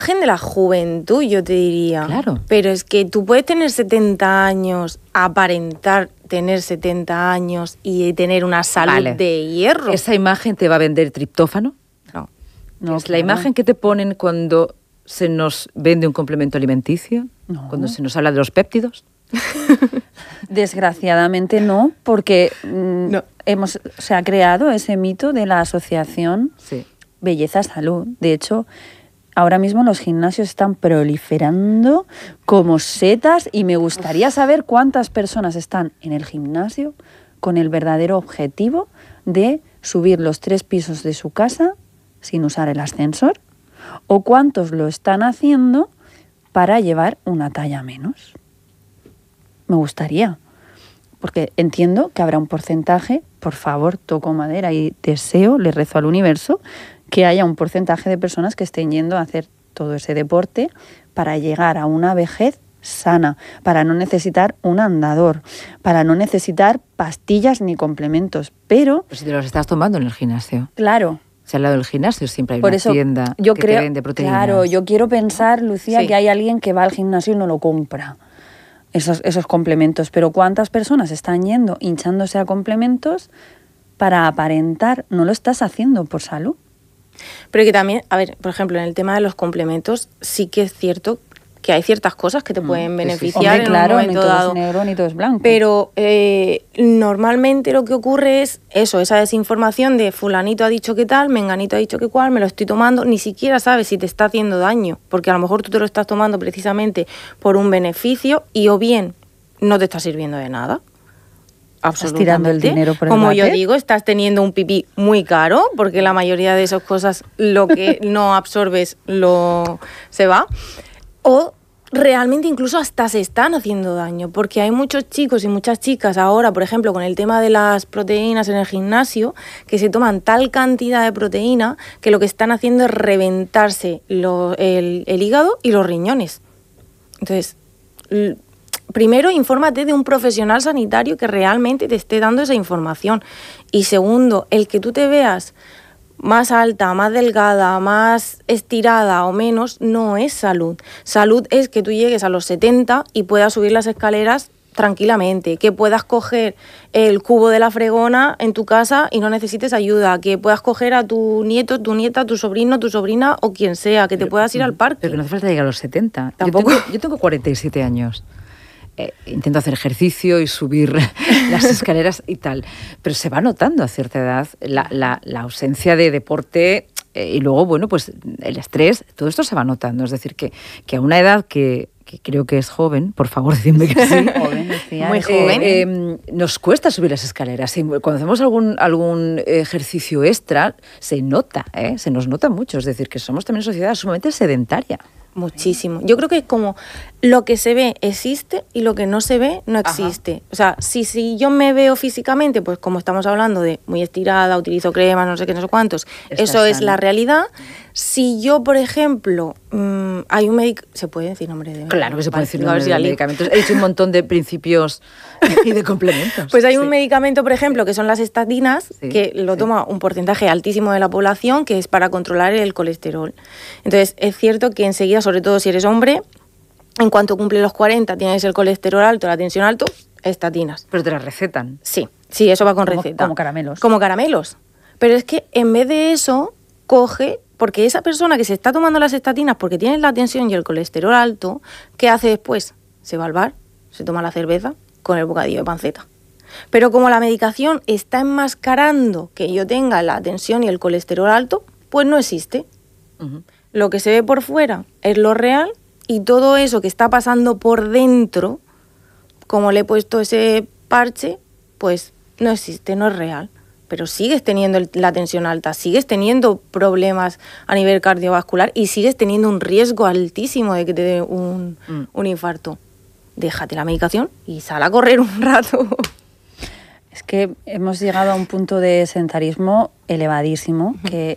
de la juventud, yo te diría. Claro. Pero es que tú puedes tener 70 años, aparentar tener 70 años y tener una salud de hierro. ¿Esa imagen te va a vender triptófano? No, ¿Es la imagen que te ponen cuando se nos vende un complemento alimenticio? No. ¿Cuando se nos habla de los péptidos? Desgraciadamente no, porque se ha creado ese mito de la asociación belleza-salud. De hecho, ahora mismo los gimnasios están proliferando como setas y me gustaría saber cuántas personas están en el gimnasio con el verdadero objetivo de subir los 3 pisos de su casa sin usar el ascensor, o cuántos lo están haciendo para llevar una talla menos. Me gustaría, porque entiendo que habrá un porcentaje, por favor, toco madera y deseo, le rezo al universo, que haya un porcentaje de personas que estén yendo a hacer todo ese deporte para llegar a una vejez sana, para no necesitar un andador, para no necesitar pastillas ni complementos, pero... Pues si te los estás tomando en el gimnasio. Claro. Si al lado del gimnasio siempre hay Por una eso tienda yo que creo, te vende proteínas. Claro, yo quiero pensar, Lucía, que hay alguien que va al gimnasio y no lo compra, esos complementos. Pero ¿cuántas personas están yendo, hinchándose a complementos para aparentar? No lo estás haciendo por salud. Pero que también, a ver, por ejemplo, en el tema de los complementos, sí que es cierto que hay ciertas cosas que te pueden beneficiar. Hombre, claro, en un momento ni todo dado. es negro ni todo es blanco. Pero normalmente lo que ocurre es eso, esa desinformación de fulanito ha dicho que tal, menganito ha dicho que cual, me lo estoy tomando, ni siquiera sabes si te está haciendo daño, porque a lo mejor tú te lo estás tomando precisamente por un beneficio y o bien no te está sirviendo de nada. Estás tirando el dinero por el Como yo váter. digo, estás teniendo un pipí muy caro, porque la mayoría de esas cosas lo que no absorbes se va. O realmente incluso hasta se están haciendo daño, porque hay muchos chicos y muchas chicas ahora, por ejemplo, con el tema de las proteínas en el gimnasio, que se toman tal cantidad de proteína que lo que están haciendo es reventarse el hígado y los riñones. Entonces, primero, infórmate de un profesional sanitario que realmente te esté dando esa información. Y segundo, el que tú te veas más alta, más delgada, más estirada o menos, no es salud. Salud es que tú llegues a los 70 y puedas subir las escaleras tranquilamente, que puedas coger el cubo de la fregona en tu casa y no necesites ayuda, que puedas coger a tu nieto, tu nieta, tu sobrino, tu sobrina o quien sea, que te puedas ir al parque. Pero que no hace falta llegar a los 70. Tampoco. Yo tengo 47 años. Intento hacer ejercicio y subir las escaleras y tal, pero se va notando a cierta edad la ausencia de deporte y luego, bueno, pues el estrés, todo esto se va notando. Es decir, que a una edad que creo que es joven, por favor, decidme que sí. Joven, decía, muy joven. Nos cuesta subir las escaleras. Cuando hacemos algún ejercicio extra, se nos nota mucho. Es decir, que somos también una sociedad sumamente sedentaria. Muchísimo. Yo creo que como lo que se ve existe y lo que no se ve no existe. Ajá. O sea, si yo me veo físicamente, pues como estamos hablando de muy estirada, utilizo cremas, no sé qué, no sé cuántos, eso es la realidad. Si yo, por ejemplo, hay un médico... ¿Se puede decir nombre de...? Claro que se puede decir nombre de medicamentos. He dicho un montón de principios y de complementos. Pues hay un medicamento, por ejemplo, que son las estatinas, que lo toma un porcentaje altísimo de la población, que es para controlar el colesterol. Entonces, es cierto que enseguida, sobre todo si eres hombre, en cuanto cumple los 40, tienes el colesterol alto, la tensión alto, estatinas. ¿Pero te las recetan? Sí, eso va con receta. Como caramelos. Como caramelos. Pero es que en vez de eso, coge... Porque esa persona que se está tomando las estatinas porque tiene la tensión y el colesterol alto, ¿qué hace después? Se va al bar, se toma la cerveza con el bocadillo de panceta. Pero como la medicación está enmascarando que yo tenga la tensión y el colesterol alto, pues no existe. Uh-huh. Lo que se ve por fuera es lo real y todo eso que está pasando por dentro, como le he puesto ese parche, pues no existe, no es real. Pero sigues teniendo la tensión alta, sigues teniendo problemas a nivel cardiovascular y sigues teniendo un riesgo altísimo de que te dé un infarto. Déjate la medicación y sal a correr un rato. Es que hemos llegado a un punto de sedentarismo elevadísimo, que,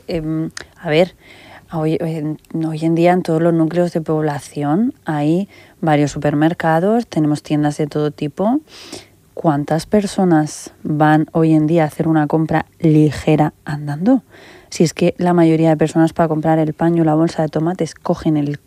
hoy en día en todos los núcleos de población hay varios supermercados, tenemos tiendas de todo tipo. ¿Cuántas personas van hoy en día a hacer una compra ligera andando? Si es que la mayoría de personas para comprar el paño, la bolsa de tomates, cogen el